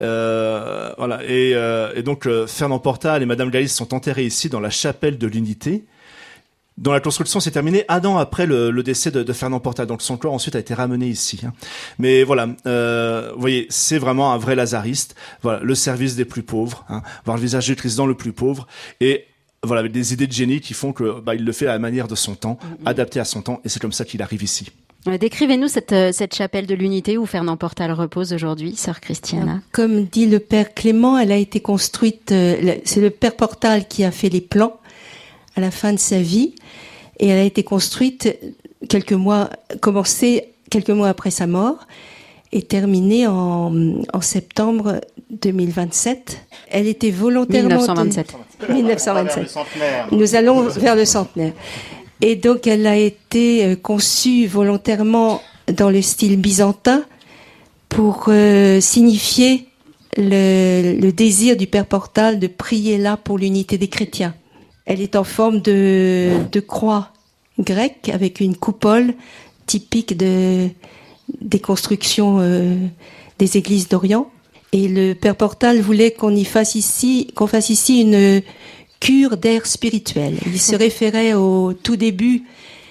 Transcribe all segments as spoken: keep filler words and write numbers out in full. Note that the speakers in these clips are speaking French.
Euh, voilà. Et, euh, et donc euh, Fernand Portal et Madame Galis sont enterrés ici dans la chapelle de l'Unité, dont la construction s'est terminée un an après le, le décès de, de Fernand Portal. Donc son corps ensuite a été ramené ici. Hein. Mais voilà, euh, vous voyez, c'est vraiment un vrai lazariste. Voilà, le service des plus pauvres, hein, voir le visage du Christ dans le plus pauvre, et voilà, avec des idées de génie qui font que bah, il le fait à la manière de son temps, mmh. adapté à son temps, et c'est comme ça qu'il arrive ici. Décrivez-nous cette, cette chapelle de l'Unité où Fernand Portal repose aujourd'hui, sœur Christiana. Comme dit le père Clément, elle a été construite, euh, c'est le père Portal qui a fait les plans à la fin de sa vie, et elle a été construite quelques mois, commencée quelques mois après sa mort, et terminée en, en septembre deux mille vingt-sept. Elle était volontairement... mille neuf cent vingt-sept. De... mille neuf cent vingt-sept. Nous allons vers le centenaire. Et donc, elle a été conçue volontairement dans le style byzantin pour euh, signifier le, le désir du Père Portal de prier là pour l'unité des chrétiens. Elle est en forme de, de croix grecque avec une coupole typique de, des constructions euh, des églises d'Orient. Et le Père Portal voulait qu'on y fasse ici, qu'on fasse ici une cure d'air spirituel. Il se référait au tout début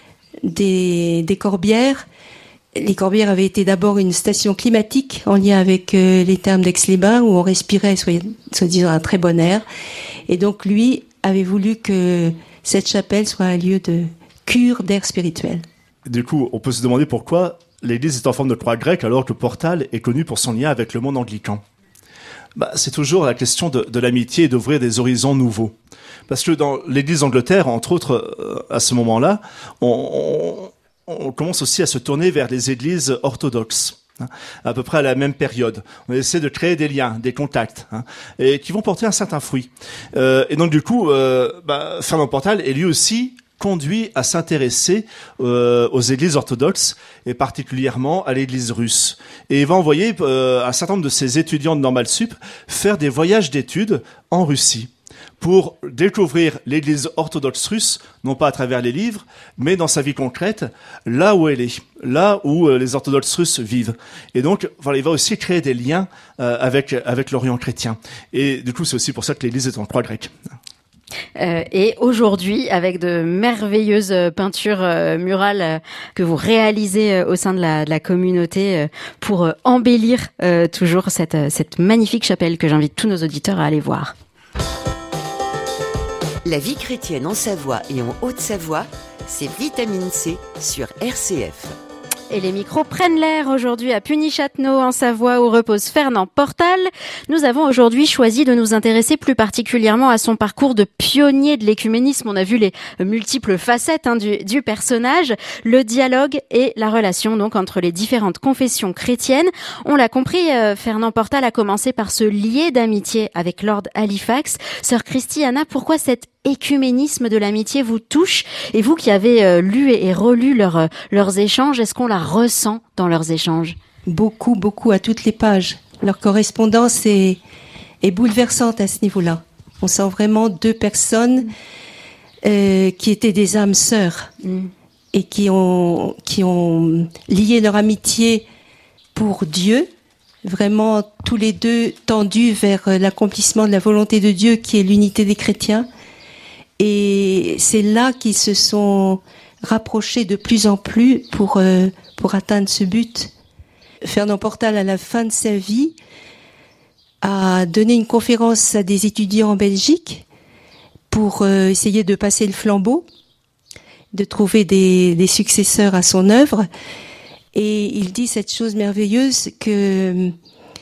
des, des Corbières. Les Corbières avaient été d'abord une station climatique en lien avec euh, les thermes d'Aix-les-Bains où on respirait, soit, soit disant, un très bon air. Et donc lui avait voulu que cette chapelle soit un lieu de cure d'air spirituel. Du coup, on peut se demander pourquoi l'église est en forme de croix grecque alors que Portal est connu pour son lien avec le monde anglican. Bah, c'est toujours la question de, de l'amitié et d'ouvrir des horizons nouveaux. Parce que dans l'église d'Angleterre, entre autres, euh, à ce moment-là, on, on, on commence aussi à se tourner vers les églises orthodoxes, hein, à peu près à la même période. On essaie de créer des liens, des contacts, hein, et qui vont porter un certain fruit. Euh, et donc du coup, euh, bah, Fernand Portal est lui aussi conduit à s'intéresser euh, aux églises orthodoxes et particulièrement à l'église russe. Et il va envoyer euh, un certain nombre de ses étudiants de Normal Sup faire des voyages d'études en Russie pour découvrir l'église orthodoxe russe, non pas à travers les livres, mais dans sa vie concrète, là où elle est, là où euh, les orthodoxes russes vivent. Et donc, voilà, il va aussi créer des liens euh, avec, avec l'Orient chrétien. Et du coup, c'est aussi pour ça que l'église est en croix grecque. Euh, et aujourd'hui, avec de merveilleuses peintures euh, murales euh, que vous réalisez euh, au sein de la, de la communauté euh, pour euh, embellir euh, toujours cette, cette magnifique chapelle que j'invite tous nos auditeurs à aller voir. La vie chrétienne en Savoie et en Haute-Savoie, c'est Vitamine C sur R C F. Et les micros prennent l'air aujourd'hui à Puny-Châtenot en Savoie où repose Fernand Portal. Nous avons aujourd'hui choisi de nous intéresser plus particulièrement à son parcours de pionnier de l'écuménisme. On a vu les multiples facettes hein, du, du personnage, le dialogue et la relation donc entre les différentes confessions chrétiennes. On l'a compris, euh, Fernand Portal a commencé par se lier d'amitié avec Lord Halifax. Sœur Christiana, pourquoi cette écuménisme de l'amitié vous touche? Et vous qui avez euh, lu et, et relu leur, euh, leurs échanges, est-ce qu'on la ressent dans leurs échanges? Beaucoup, beaucoup, à toutes les pages. Leur correspondance est, est bouleversante à ce niveau-là. On sent vraiment deux personnes euh, qui étaient des âmes sœurs mm. et qui ont, qui ont lié leur amitié pour Dieu, vraiment tous les deux tendus vers l'accomplissement de la volonté de Dieu qui est l'unité des chrétiens. Et c'est là qu'ils se sont rapprochés de plus en plus pour, euh, pour atteindre ce but. Fernand Portal, à la fin de sa vie, a donné une conférence à des étudiants en Belgique pour euh, essayer de passer le flambeau, de trouver des, des successeurs à son œuvre. Et il dit cette chose merveilleuse que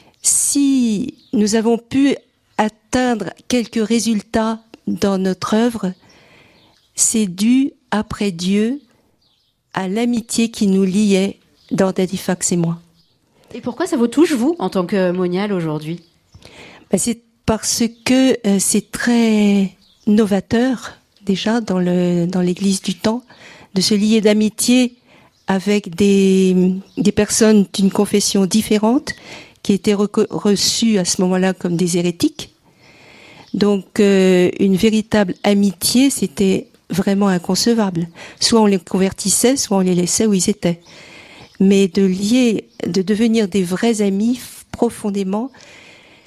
si nous avons pu atteindre quelques résultats dans notre œuvre, c'est dû, après Dieu, à l'amitié qui nous liait, Lord Halifax et moi. Et pourquoi ça vous touche, vous, en tant que moniale aujourd'hui? Ben c'est parce que euh, c'est très novateur, déjà, dans, le, dans l'Église du temps, de se lier d'amitié avec des, des personnes d'une confession différente, qui étaient reco- reçues à ce moment-là comme des hérétiques. Donc, euh, une véritable amitié, c'était vraiment inconcevable. Soit on les convertissait, soit on les laissait où ils étaient. Mais de lier, de devenir des vrais amis profondément,